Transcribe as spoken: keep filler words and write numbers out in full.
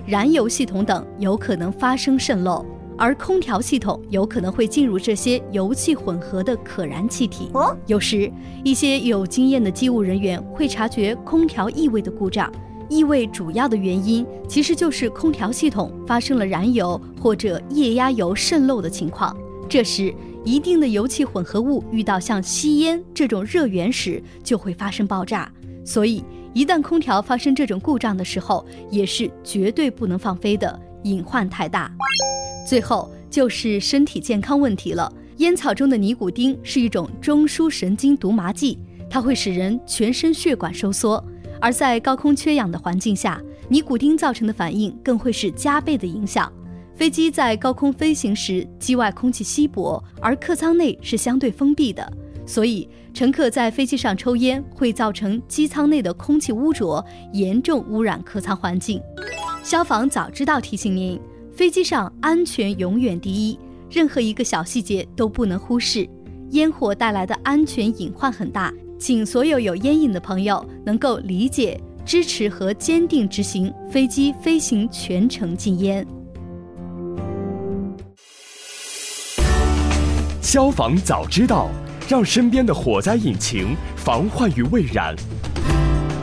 燃油系统等有可能发生渗漏，而空调系统有可能会进入这些油气混合的可燃气体。 哦， 有时一些有经验的机务人员会察觉空调异味的故障，异味主要的原因其实就是空调系统发生了燃油或者液压油渗漏的情况。这时一定的油气混合物遇到像吸烟这种热源时就会发生爆炸，所以一旦空调发生这种故障的时候，也是绝对不能放飞的，隐患太大。最后就是身体健康问题了。烟草中的尼古丁是一种中枢神经毒麻剂，它会使人全身血管收缩，而在高空缺氧的环境下，尼古丁造成的反应更会是加倍的影响。飞机在高空飞行时，机外空气稀薄，而客舱内是相对封闭的，所以乘客在飞机上抽烟会造成机舱内的空气污浊，严重污染客舱环境。消防早知道提醒您，飞机上安全永远第一，任何一个小细节都不能忽视。烟火带来的安全隐患很大，请所有有烟瘾的朋友能够理解、支持和坚定执行飞机飞行全程禁烟。 消防早知道，让身边的火灾引擎防患于未然。